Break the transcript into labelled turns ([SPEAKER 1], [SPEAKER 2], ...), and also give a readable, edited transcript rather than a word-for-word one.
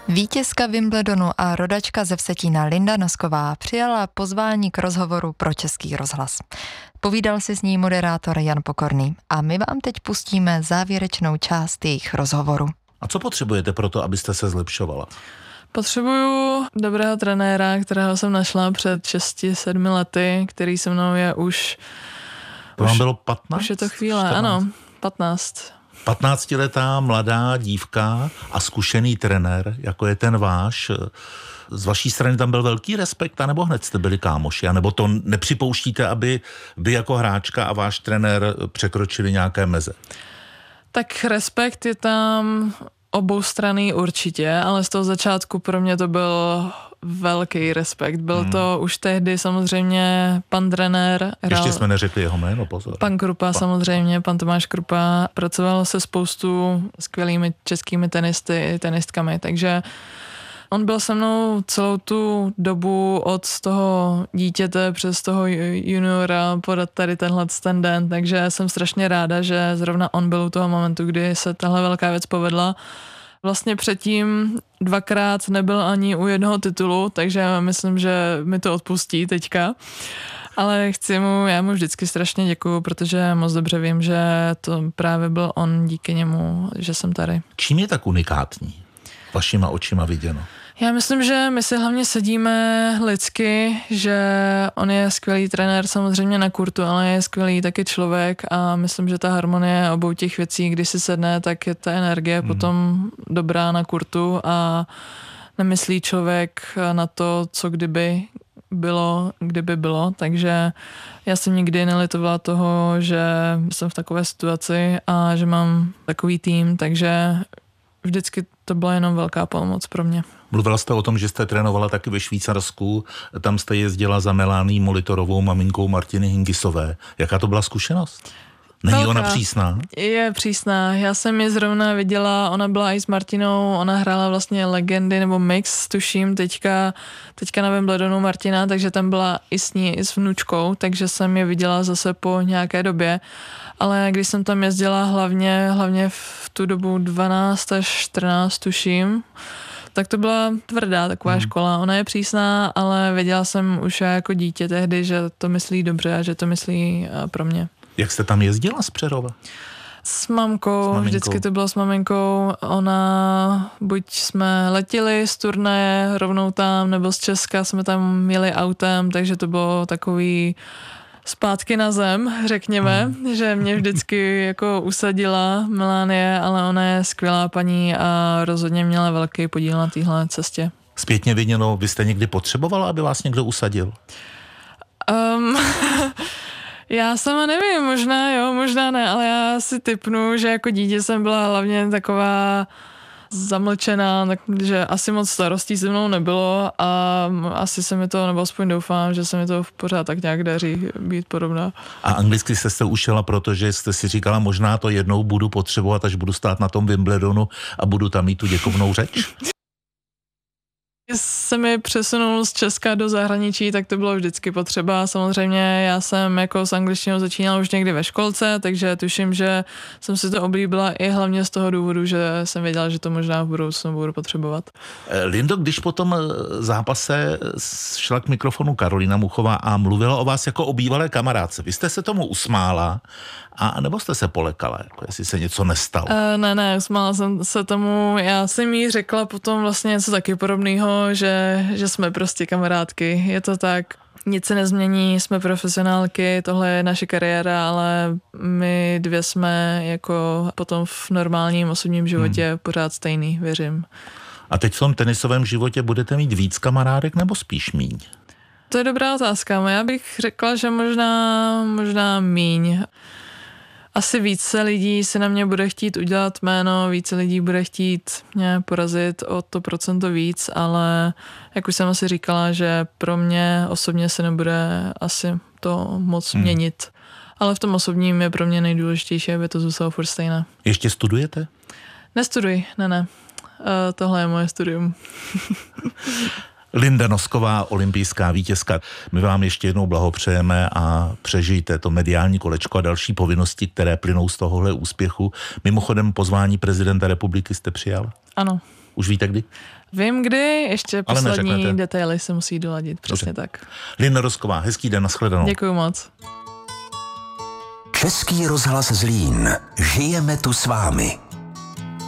[SPEAKER 1] Vítězka Wimbledonu a rodačka ze Vsetína Linda Nosková přijala pozvání k rozhovoru pro Český rozhlas. Povídal si s ní moderátor Jan Pokorný a my vám teď pustíme závěrečnou část jejich rozhovoru.
[SPEAKER 2] A co potřebujete pro to, abyste se zlepšovala?
[SPEAKER 3] Potřebuju dobrého trenéra, kterého jsem našla před 6-7 lety, který se mnou je už...
[SPEAKER 2] To vám bylo 15?
[SPEAKER 3] Už je to chvíle,
[SPEAKER 2] 14?
[SPEAKER 3] Ano, 15.
[SPEAKER 2] 15letá mladá dívka a zkušený trenér, jako je ten váš. Z vaší strany tam byl velký respekt, anebo hned jste byli kámoši, anebo to nepřipouštíte, aby vy jako hráčka a váš trenér překročili nějaké meze?
[SPEAKER 3] Tak respekt je tam oboustranný určitě, ale z toho začátku pro mě to byl velký respekt. Byl to už tehdy samozřejmě pan trenér.
[SPEAKER 2] Ještě jsme neřekli jeho jméno, pozor.
[SPEAKER 3] Pan Krupa samozřejmě, pan Tomáš Krupa. Pracoval se spoustu skvělými českými tenistkami, takže on byl se mnou celou tu dobu od toho dítěte přes toho juniora podat tady tenhle ten den, takže jsem strašně ráda, že zrovna on byl u toho momentu, kdy se tahle velká věc povedla. Vlastně předtím 2krát nebyl ani u jednoho titulu, takže myslím, že mi to odpustí teďka. Ale já mu vždycky strašně děkuju, protože moc dobře vím, že to právě byl on, díky němu, že jsem tady.
[SPEAKER 2] Čím je tak unikátní? Vašima očima viděno.
[SPEAKER 3] Já myslím, že my si hlavně sedíme lidsky, že on je skvělý trenér samozřejmě na kurtu, ale je skvělý taky člověk a myslím, že ta harmonie obou těch věcí, když si sedne, tak je ta energie potom dobrá na kurtu a nemyslí člověk na to, co kdyby bylo, takže já jsem nikdy nelitovala toho, že jsem v takové situaci a že mám takový tým, takže vždycky to byla jenom velká pomoc pro mě.
[SPEAKER 2] Mluvila jste o tom, že jste trénovala taky ve Švýcarsku, tam jste jezdila za Melanie Molitorovou, maminkou Martiny Hingisové. Jaká to byla zkušenost? Není ona přísná?
[SPEAKER 3] Je přísná. Já jsem ji zrovna viděla, ona byla i s Martinou, ona hrála vlastně legendy nebo mix, tuším, teďka na Wimbledonu Martina, takže tam byla i s ní, i s vnučkou, takže jsem je viděla zase po nějaké době. Ale když jsem tam jezdila hlavně v tu dobu 12 až 14, tuším, tak to byla tvrdá taková škola. Ona je přísná, ale věděla jsem už jako dítě tehdy, že to myslí dobře a že to myslí pro mě.
[SPEAKER 2] Jak jste tam jezdila z Přerova?
[SPEAKER 3] S mamkou, vždycky to bylo s maminkou. Ona, buď jsme letěli z turnaje rovnou tam, nebo z Česka jsme tam jeli autem, takže to bylo takový zpátky na zem, řekněme, že mě vždycky jako usadila Melanie, ale ona je skvělá paní a rozhodně měla velký podíl na téhle cestě.
[SPEAKER 2] Zpětně viděno, vy jste někdy potřebovala, aby vás někdo usadil?
[SPEAKER 3] Já sama nevím, možná jo, možná ne, ale já si tipnu, že jako dítě jsem byla hlavně taková zamlčená, takže asi moc starostí se mnou nebylo a asi se mi to, nebo aspoň doufám, že se mi to pořád tak nějak daří být podobná.
[SPEAKER 2] A anglicky jste se učila, protože jste si říkala, možná to jednou budu potřebovat, až budu stát na tom Wimbledonu a budu tam mít tu děkovnou řeč?
[SPEAKER 3] Se mi přesunul z Česka do zahraničí, tak to bylo vždycky potřeba. Samozřejmě já jsem jako s angličtinou začínala už někdy ve školce, takže tuším, že jsem si to oblíbila i hlavně z toho důvodu, že jsem věděla, že to možná v budoucnu budu potřebovat.
[SPEAKER 2] Lindo, když po tom zápase šla k mikrofonu Karolina Muchová a mluvila o vás jako o bývalé kamarádce, vy jste se tomu usmála, a nebo jste se polekala, jako jestli se něco nestalo?
[SPEAKER 3] Ne, usmála jsem se tomu. Já jsem jí řekla potom vlastně něco taky podobného, že jsme prostě kamarádky. Je to tak, nic se nezmění, jsme profesionálky, tohle je naše kariéra, ale my dvě jsme jako potom v normálním osobním životě pořád stejný, věřím.
[SPEAKER 2] A teď v tom tenisovém životě budete mít víc kamarádek nebo spíš míň?
[SPEAKER 3] To je dobrá otázka. Já bych řekla, že možná míň. Asi více lidí se na mě bude chtít udělat jméno, více lidí bude chtít mě porazit o to procento víc, ale jak už jsem asi říkala, že pro mě osobně se nebude asi to moc měnit. Ale v tom osobním je pro mě nejdůležitější, aby to zůstalo furt stejné.
[SPEAKER 2] Ještě studujete?
[SPEAKER 3] Nestuduji, ne. Tohle je moje studium.
[SPEAKER 2] Linda Nosková, olympijská vítězka. My vám ještě jednou blahopřejeme a přežijte to mediální kolečko a další povinnosti, které plynou z tohohle úspěchu. Mimochodem pozvání prezidenta republiky jste přijal?
[SPEAKER 3] Ano.
[SPEAKER 2] Už víte kdy?
[SPEAKER 3] Vím kdy, ještě
[SPEAKER 2] Ale
[SPEAKER 3] poslední
[SPEAKER 2] neřeknete.
[SPEAKER 3] detaily se musí doladit, přesně tak.
[SPEAKER 2] Linda Rosková, hezký den, nashledanou.
[SPEAKER 3] Děkuju moc.
[SPEAKER 4] Český rozhlas Zlín. Žijeme tu s vámi.